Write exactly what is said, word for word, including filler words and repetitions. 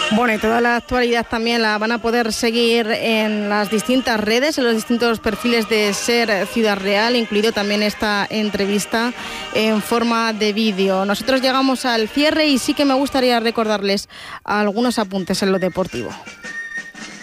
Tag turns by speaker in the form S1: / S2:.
S1: Bueno, y toda la actualidad también la van a poder seguir en las distintas redes, en los distintos perfiles de Ser Ciudad Real, incluido también esta entrevista en forma de vídeo. Nosotros llegamos al cierre y sí que me gustaría recordarles algunos apuntes en lo deportivo.